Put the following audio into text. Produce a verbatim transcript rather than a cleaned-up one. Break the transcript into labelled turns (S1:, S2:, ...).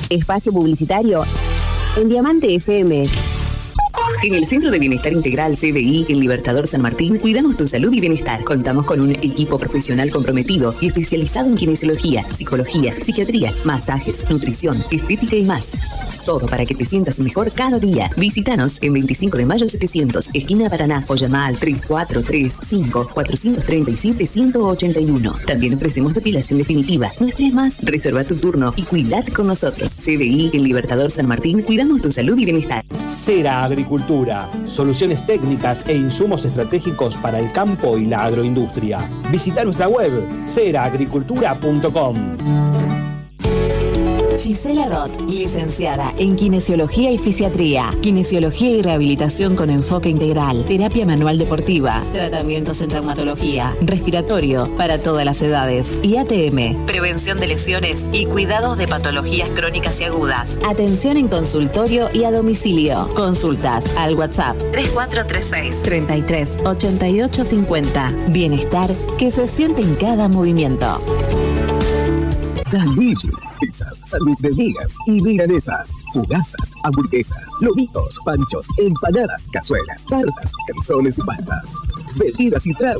S1: Espacio publicitario en Diamante F M.
S2: En el Centro de Bienestar Integral C B I, en Libertador San Martín, cuidamos tu salud y bienestar. Contamos con un equipo profesional comprometido y especializado en kinesiología, psicología, psiquiatría, masajes, nutrición, estética y más. Todo para que te sientas mejor cada día. Visítanos en veinticinco de mayo setecientos, esquina Paraná, o llama al tres cuatro tres cinco, cuatro tres siete, uno ocho uno. También ofrecemos depilación definitiva. No esperes más, reserva tu turno y cuidate con nosotros. C B I, en Libertador San Martín, cuidamos tu salud y bienestar.
S3: Cera Agricultura, soluciones técnicas e insumos estratégicos para el campo y la agroindustria. Visita nuestra web cera agricultura punto com.
S4: Gisela Roth, licenciada en Kinesiología y Fisiatría, Kinesiología y Rehabilitación con enfoque integral, Terapia Manual Deportiva, Tratamientos en Traumatología, Respiratorio para todas las edades y A T M, Prevención de Lesiones y Cuidados de Patologías Crónicas y Agudas. Atención en consultorio y a domicilio. Consultas al WhatsApp tres cuatro tres seis, treinta y tres, ochenta y ocho cincuenta. Bienestar que se siente en cada movimiento.
S5: Dalille, pizzas, sándwiches de migas y milanesas, fugazas, hamburguesas, lomitos, panchos, empanadas, cazuelas, tartas, calzones y pastas, bebidas y tragos.